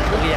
抽烟。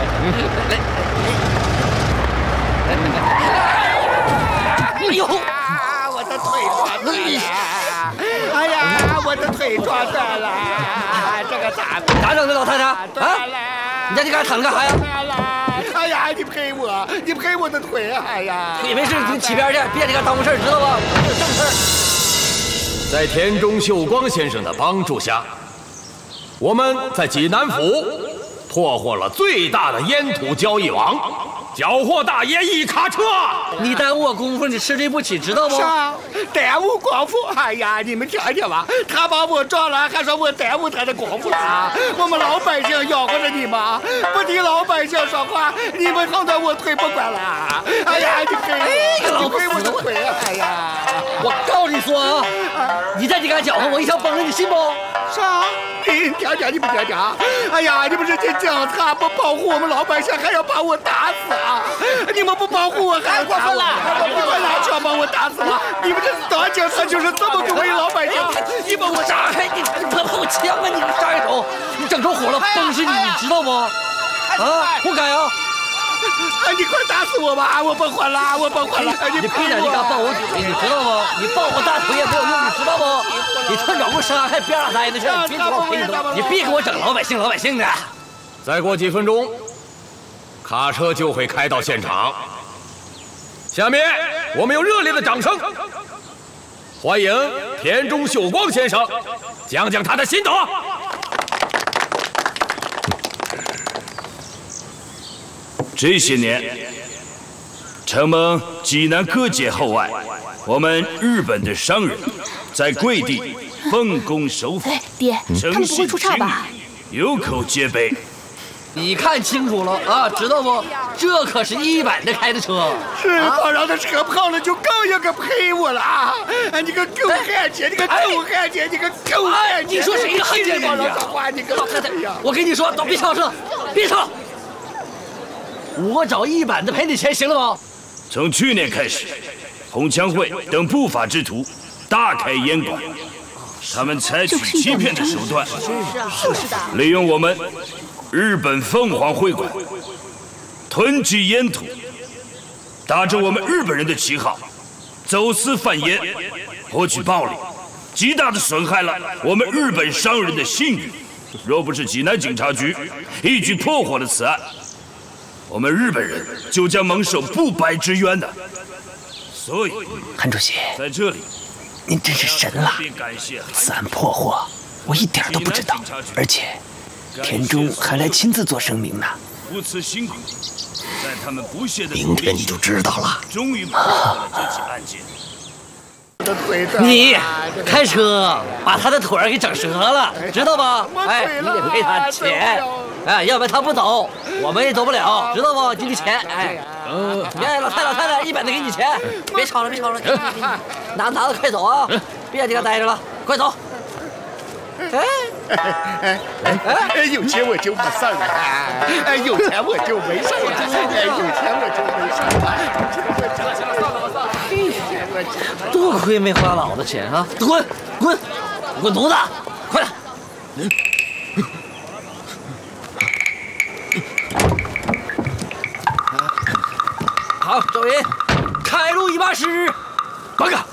哎呦！ 我的腿撞断了！哎呀，我的腿撞断了！这个咋办？ 咋整的，老太太？啊？你在这干躺着干啥呀？ 哎呀，你赔我，你赔我的腿！哎呀， 腿没事，你起边去，别这个耽误事儿，知道吧？这有正事儿。 在田中秀光先生的帮助下，我们在济南府破获了最大的烟土交易网，缴获大爷一卡车。 你耽误我功夫，你吃对不起，知道不？ 是啊，耽误功夫。哎呀，你们听听吧，他把我撞了，还说我耽误他的功夫了。我们老百姓吆喝着你吗？不听老百姓说话，你们放在我腿不管了。哎呀，你赔我的腿！哎呀， 我告诉你说啊，你再这敢搅和，我一枪崩了，你信不？ 啥？你听听，你不听听？哎呀，你们这些警察不保护我们老百姓，还要把我打死啊！你们不保护我，还过分了！你们拿枪把我打死了！你们这当警察就是这么不为老百姓！你把我杀开！你碰我枪啊！你杀开手！你整着火了，崩是你，你知道吗？啊，活该啊！ 你快打死我吧！我不还了，我不还了！ 你别点，你敢抱我腿，你知道吗？你抱我大腿也没有用，你知道不？你趁早给我杀，还边拉呆的去！别给我赔你的，你别给我整老百姓的。 再过几分钟，卡车就会开到现场。下面我们用热烈的掌声，欢迎田中秀光先生讲讲他的心得。 这些年，承蒙济南各界厚爱，我们日本的商人在贵地奉公守法， 爹，他们不会出岔吧？ 有口皆碑。 你看清楚了啊，知道不？这可是100的开的车。 是，光让他车跑了就更应该赔我了啊！你个狗汉奸，你个狗汉奸，你个狗汉奸！ 你说谁汉奸呢？ 你个老太太，我跟你说，都别吵了，别吵。我找100的赔你钱，行了吗？ 从去年开始，红枪会等不法之徒大开烟馆，他们采取欺骗的手段，利用我们日本凤凰会馆囤积烟土，打着我们日本人的旗号走私贩烟，获取暴利，极大的损害了我们日本商人的信誉。若不是济南警察局一举破获了此案，我们日本人就将蒙受不白之冤的。所以， 韩主席， 在这里， 您真是神了！此案破获，我一点都不知道，而且田中还来亲自做声明呢。 如此辛苦，在他们不懈的明天你就知道了。 终于破获了这起案件。 你开车把他的腿给整折了，知道吧？哎，你得赔他钱，哎，要不然他不走，我们也走不了，知道不？给你钱，哎，哎，老太100的给你钱，别吵了，别吵了，拿着快走啊，别在这待着了，快走。 有钱我就没事了，有钱我就没事了，有钱我就没事了。 多亏没花老子钱啊！滚滚滚犊子，快点！好，周云，开路180，报告。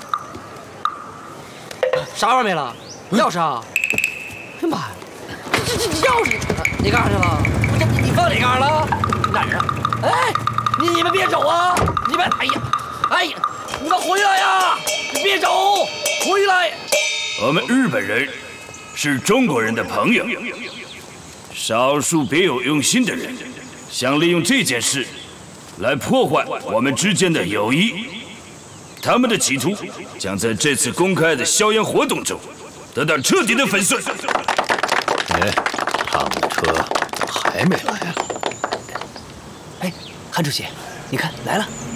啥玩意儿没了？钥匙啊！哎呀妈呀，这钥匙你干啥去了？你放哪嘎了？哪儿啊？哎，你们别走啊！你们哎呀！你们回来呀！你别走，回来！ 我们日本人是中国人的朋友，少数别有用心的人想利用这件事来破坏我们之间的友谊。他们的企图将在这次公开的硝烟活动中得到彻底的粉碎。 哎，他们的车还没来啊？哎，韩主席，你看来了。